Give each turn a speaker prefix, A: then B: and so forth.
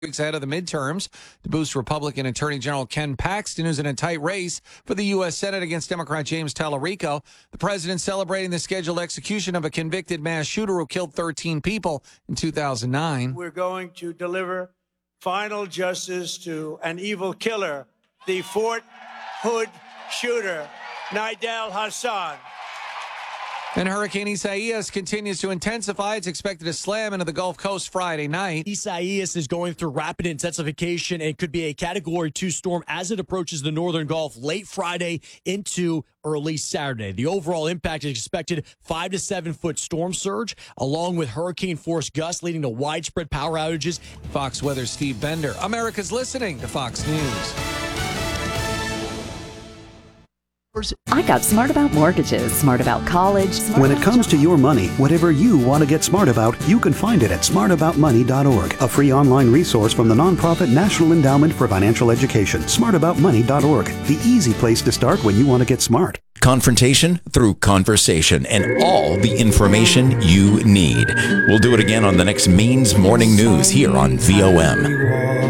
A: weeks ahead of the midterms to boost Republican Attorney General Ken Paxton, who's in a tight race for the U.S. Senate against Democrat James Tallarico. The president celebrating the scheduled execution of a convicted mass shooter who killed 13 people in 2009.
B: We're going to deliver final justice to an evil killer, the Fort Hood shooter, Nidal Hasan.
A: And Hurricane Isaias continues to intensify. It's expected to slam into the Gulf Coast Friday night.
C: Isaias is going through rapid intensification and could be a Category 2 storm as it approaches the northern Gulf late Friday into early Saturday. The overall impact is expected 5 to 7 foot storm surge, along with hurricane force gusts leading to widespread power outages.
A: Fox Weather Steve Bender. America's listening to Fox News.
D: I got smart about mortgages, smart about college.
E: When it comes to your money, whatever you want to get smart about, you can find it at smartaboutmoney.org, a free online resource from the nonprofit National Endowment for Financial Education. Smartaboutmoney.org, the easy place to start when you want to get smart.
F: Confrontation through conversation and all the information you need. We'll do it again on the next Means Morning News here on VOM.